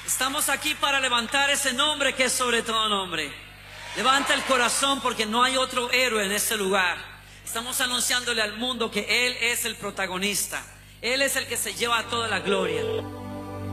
Estamos aquí para levantar ese nombre que es sobre todo nombre. Levanta el corazón porque no hay otro héroe en este lugar. Estamos anunciándole al mundo que Él es el protagonista. Él es el que se lleva toda la gloria.